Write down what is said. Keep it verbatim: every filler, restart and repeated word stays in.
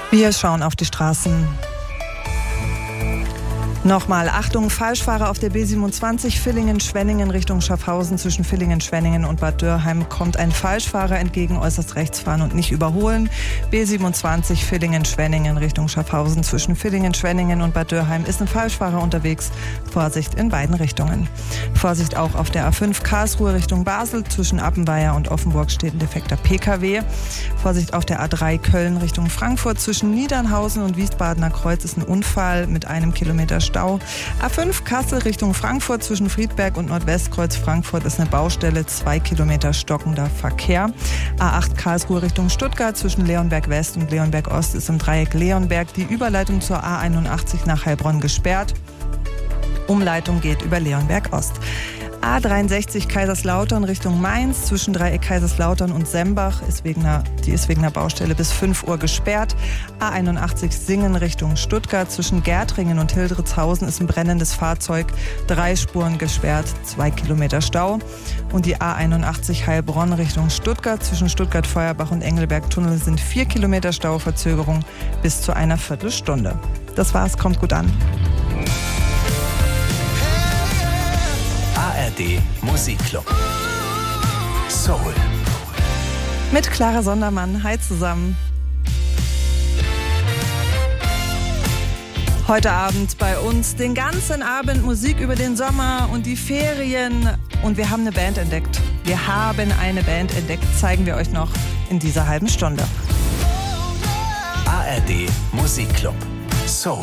Wir schauen auf die Straßen. Nochmal, Achtung, Falschfahrer auf der B siebenundzwanzig Villingen-Schwenningen Richtung Schaffhausen. Zwischen Villingen-Schwenningen und Bad Dürrheim kommt ein Falschfahrer entgegen, äußerst rechts fahren und nicht überholen. B siebenundzwanzig Villingen-Schwenningen Richtung Schaffhausen. Zwischen Villingen-Schwenningen und Bad Dürrheim ist ein Falschfahrer unterwegs. Vorsicht in beiden Richtungen. Vorsicht auch auf der A fünf Karlsruhe Richtung Basel. Zwischen Appenweier und Offenburg steht ein defekter P K W. Vorsicht auf der A drei Köln Richtung Frankfurt. Zwischen Niedernhausen und Wiesbadener Kreuz ist ein Unfall mit einem Kilometer Stau. A fünf Kassel Richtung Frankfurt. Zwischen Friedberg und Nordwestkreuz Frankfurt ist eine Baustelle, zwei Kilometer stockender Verkehr. A acht Karlsruhe Richtung Stuttgart. Zwischen Leonberg West und Leonberg Ost ist im Dreieck Leonberg die Überleitung zur A einundachtzig nach Heilbronn gesperrt. Umleitung geht über Leonberg Ost. A dreiundsechzig Kaiserslautern Richtung Mainz. Zwischen Dreieck Kaiserslautern und Sembach ist wegen einer, die ist wegen einer Baustelle bis fünf Uhr gesperrt. A einundachtzig Singen Richtung Stuttgart. Zwischen Gärtringen und Hildritzhausen ist ein brennendes Fahrzeug. Drei Spuren gesperrt, zwei Kilometer Stau. Und die A einundachtzig Heilbronn Richtung Stuttgart. Zwischen Stuttgart-Feuerbach und Engelberg-Tunnel sind vier Kilometer Stauverzögerung bis zu einer Viertelstunde. Das war's, kommt gut an. A R D Musikclub. Soul. Mit Clara Sondermann. Hi zusammen. Heute Abend bei uns den ganzen Abend Musik über den Sommer und die Ferien. Und wir haben eine Band entdeckt. Wir haben eine Band entdeckt. Zeigen wir euch noch in dieser halben Stunde. A R D Musikclub. Soul.